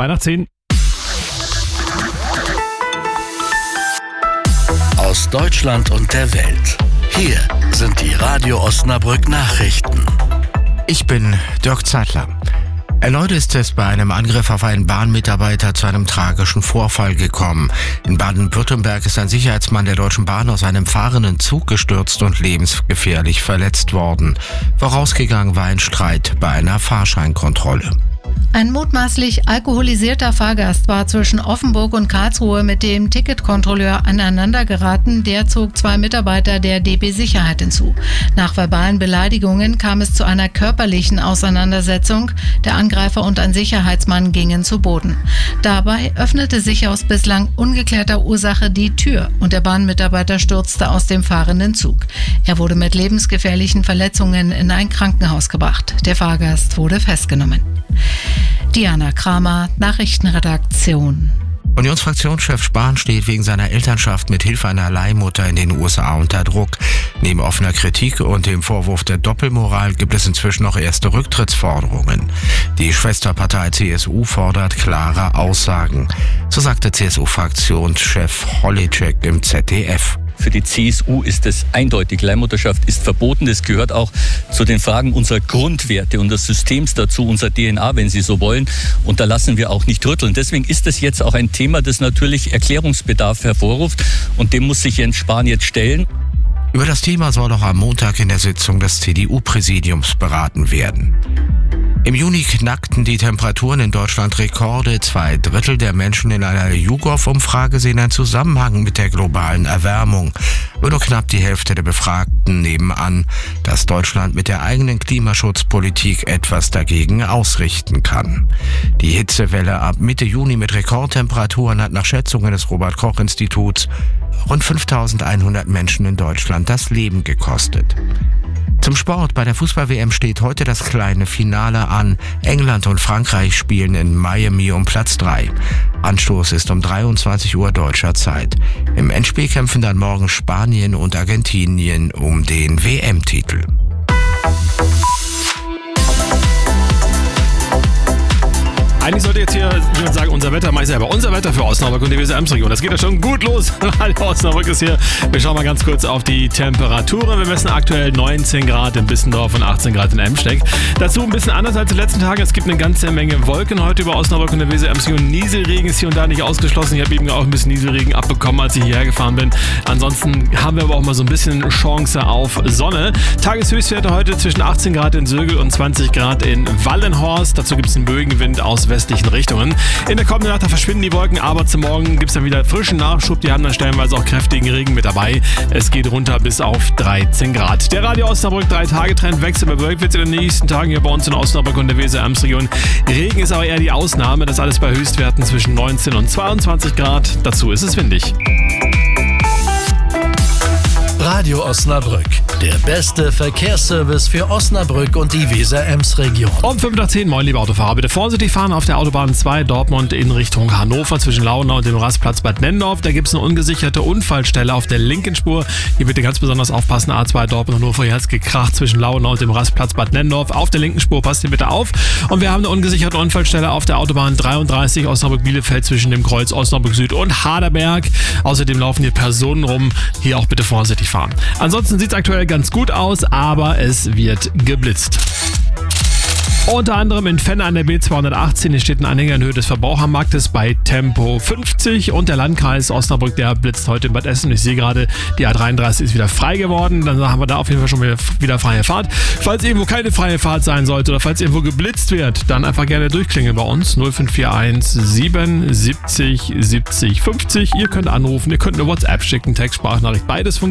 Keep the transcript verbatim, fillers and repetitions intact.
zwei nach zehn. Aus Deutschland und der Welt. Hier sind die Radio Osnabrück Nachrichten. Ich bin Dirk Zeitler. Erneut ist es bei einem Angriff auf einen Bahnmitarbeiter zu einem tragischen Vorfall gekommen. In Baden-Württemberg ist ein Sicherheitsmann der Deutschen Bahn aus einem fahrenden Zug gestürzt und lebensgefährlich verletzt worden. Vorausgegangen war ein Streit bei einer Fahrscheinkontrolle. Ein mutmaßlich alkoholisierter Fahrgast war zwischen Offenburg und Karlsruhe mit dem Ticketkontrolleur aneinandergeraten. Der zog zwei Mitarbeiter der D B Sicherheit hinzu. Nach verbalen Beleidigungen kam es zu einer körperlichen Auseinandersetzung. Der Angreifer und ein Sicherheitsmann gingen zu Boden. Dabei öffnete sich aus bislang ungeklärter Ursache die Tür und der Bahnmitarbeiter stürzte aus dem fahrenden Zug. Er wurde mit lebensgefährlichen Verletzungen in ein Krankenhaus gebracht. Der Fahrgast wurde festgenommen. Diana Kramer, Nachrichtenredaktion. Unionsfraktionschef Spahn steht wegen seiner Elternschaft mit Hilfe einer Leihmutter in den U S A unter Druck. Neben offener Kritik und dem Vorwurf der Doppelmoral gibt es inzwischen noch erste Rücktrittsforderungen. Die Schwesterpartei C S U fordert klare Aussagen. So sagte C S U-Fraktionschef Holitschek im Z D F. Für die C S U ist es eindeutig, Leihmutterschaft ist verboten. Das gehört auch zu den Fragen unserer Grundwerte und des Systems dazu, unser D N A, wenn Sie so wollen. Und da lassen wir auch nicht rütteln. Deswegen ist es jetzt auch ein Thema, das natürlich Erklärungsbedarf hervorruft. Und dem muss sich Jens Spahn jetzt stellen. Über das Thema soll auch am Montag in der Sitzung des C D U-Präsidiums beraten werden. Im Juni knackten die Temperaturen in Deutschland Rekorde. Zwei Drittel der Menschen in einer YouGov-Umfrage sehen einen Zusammenhang mit der globalen Erwärmung. Nur noch knapp die Hälfte der Befragten nehmen an, dass Deutschland mit der eigenen Klimaschutzpolitik etwas dagegen ausrichten kann. Die Hitzewelle ab Mitte Juni mit Rekordtemperaturen hat nach Schätzungen des Robert-Koch-Instituts rund fünftausendeinhundert Menschen in Deutschland das Leben gekostet. Zum Sport. Bei der Fußball-W M steht heute das kleine Finale an. England und Frankreich spielen in Miami um Platz drei. Anstoß ist um dreiundzwanzig Uhr deutscher Zeit. Im Endspiel kämpfen dann morgen Spanien und Argentinien um den W M-Titel. Eigentlich sollte jetzt hier, ich würde sagen, unser Wettermeister, aber unser Wetter für Osnabrück und die Weser-Ems-Region. Das geht ja schon gut los. Osnabrück ist hier. Wir schauen mal ganz kurz auf die Temperaturen. Wir messen aktuell neunzehn Grad in Bissendorf und achtzehn Grad in Emsteck. Dazu ein bisschen anders als die letzten Tage. Es gibt eine ganze Menge Wolken heute über Osnabrück und der Weser-Ems-Region. Nieselregen ist hier und da nicht ausgeschlossen. Ich habe eben auch ein bisschen Nieselregen abbekommen, als ich hierher gefahren bin. Ansonsten haben wir aber auch mal so ein bisschen Chance auf Sonne. Tageshöchstwerte heute zwischen achtzehn Grad in Sögel und zwanzig Grad in Wallenhorst. Dazu gibt es einen Bögenwind aus westlichen Richtungen. In der kommenden Nacht verschwinden die Wolken, aber zum Morgen gibt es dann wieder frischen Nachschub. Die haben dann stellenweise auch kräftigen Regen mit dabei. Es geht runter bis auf dreizehn Grad. Der Radio Osnabrück drei-Tage-Trend wechselt. Bewölkt wird es in den nächsten Tagen hier bei uns in Osnabrück und der Weser-Ems-Region. Regen ist aber eher die Ausnahme. Das alles bei Höchstwerten zwischen neunzehn und zweiundzwanzig Grad. Dazu ist es windig. Radio Osnabrück, der beste Verkehrsservice für Osnabrück und die Weser-Ems-Region. Um fünf nach zehn, moin liebe Autofahrer, bitte vorsichtig fahren auf der Autobahn zwei Dortmund in Richtung Hannover zwischen Launau und dem Rastplatz Bad Nennendorf. Da gibt es eine ungesicherte Unfallstelle auf der linken Spur. Hier bitte ganz besonders aufpassen, A zwei Dortmund Hannover, hier hat es gekracht zwischen Launau und dem Rastplatz Bad Nennendorf. Auf der linken Spur passt ihr bitte auf. Und wir haben eine ungesicherte Unfallstelle auf der Autobahn dreiunddreißig Osnabrück-Bielefeld zwischen dem Kreuz Osnabrück Süd und Haderberg. Außerdem laufen hier Personen rum, hier auch bitte vorsichtig fahren. Ansonsten sieht es aktuell ganz gut aus, aber es wird geblitzt. Unter anderem in Fenne an der B zweihundertachtzehn, hier steht ein Anhänger in Höhe des Verbrauchermarktes bei Tempo fünfzig und der Landkreis Osnabrück, der blitzt heute in Bad Essen. Ich sehe gerade, die A dreiunddreißig ist wieder frei geworden, dann haben wir da auf jeden Fall schon wieder freie Fahrt. Falls irgendwo keine freie Fahrt sein sollte oder falls irgendwo geblitzt wird, dann einfach gerne durchklingeln bei uns null fünf vier eins sieben siebzig siebzig fünfzig. Ihr könnt anrufen, ihr könnt eine WhatsApp schicken, Text, Sprachnachricht, beides funktioniert.